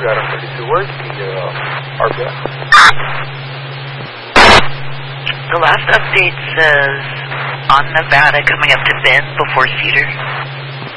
Adam 32, where's the RPF? The last update says on Nevada coming up to Bend before Cedar.